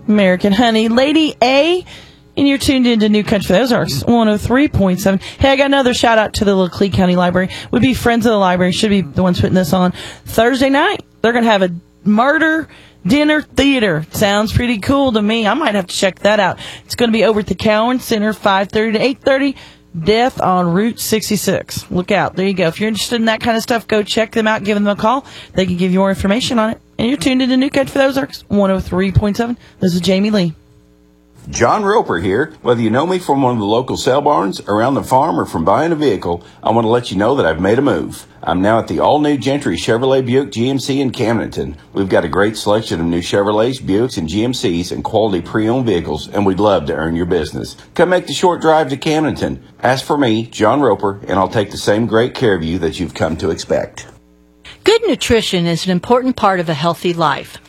American Honey. Lady A, and you're tuned into New Country for the Ozarks, 103.7. Hey, I got another shout out to the Laclede County Library. Would be Friends of the Library, should be the ones putting this on. Thursday night, they're going to have a murder dinner theater. Sounds pretty cool to me. I might have to check that out. It's going to be over at the Cowan Center, 5:30 to 8:30. Death on Route 66. Look out. There you go. If you're interested in that kind of stuff, go check them out. Give them a call. They can give you more information on it. And you're tuned into New Country for the Ozarks, 103.7. This is Jamie Lee. John Roper here. Whether you know me from one of the local sale barns, around the farm, or from buying a vehicle, I want to let you know that I've made a move. I'm now at the all-new Gentry Chevrolet Buick GMC in Camdenton. We've got a great selection of new Chevrolets, Buicks, and GMCs and quality pre-owned vehicles, and we'd love to earn your business. Come make the short drive to Camdenton. Ask for me, John Roper, and I'll take the same great care of you that you've come to expect. Good nutrition is an important part of a healthy life.